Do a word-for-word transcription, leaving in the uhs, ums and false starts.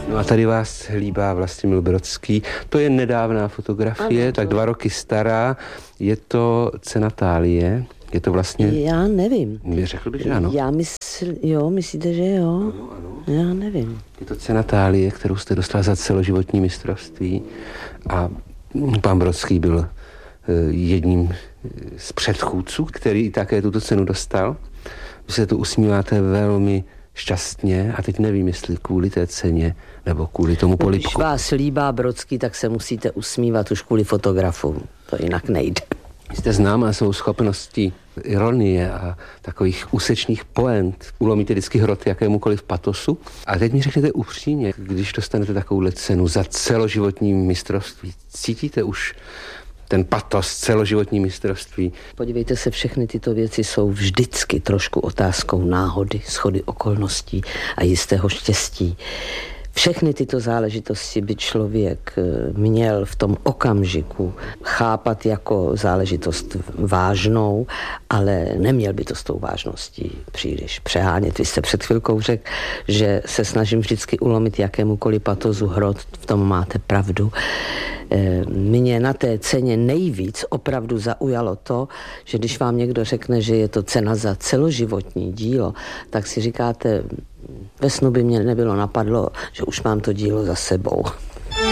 No a tady vás hlíbá Vlastimil Brodský. To je nedávná fotografie, ano, tak dva roky stará. Je to cena Thálie. Je to vlastně... Já nevím. Řekl bych, že ano. Já mysl... Jo, myslíte, že jo? Ano, ano. Já nevím. Je to cena Thálie, kterou jste dostala za celoživotní mistrovství. A pan Brodský byl jedním z předchůdců, který také tuto cenu dostal. Vy se tu usmíváte velmi šťastně a teď nevím, jestli kvůli té ceně nebo kvůli tomu polibku. Když vás líbá Brodský, tak se musíte usmívat už kvůli fotografům. To jinak nejde. Jste známá svou schopností ironie a takových úsečných poent. Ulomíte vždycky hrot jakémukoliv patosu. A teď mi řekněte upřímně, když dostanete takovouhle cenu za celoživotní mistrovství, cítíte už ten patos, celoživotní mistrovství? Podívejte se, všechny tyto věci jsou vždycky trošku otázkou náhody, shody okolností a jistého štěstí. Všechny tyto záležitosti by člověk měl v tom okamžiku chápat jako záležitost vážnou, ale neměl by to s tou vážností příliš přehánět. Vy jste před chvilkou řekl, že se snažím vždycky ulomit jakémukoliv patozu hrot, v tom máte pravdu. Mě na té ceně nejvíc opravdu zaujalo to, že když vám někdo řekne, že je to cena za celoživotní dílo, tak si říkáte, ve snu by mě nebylo napadlo, že už mám to dílo za sebou.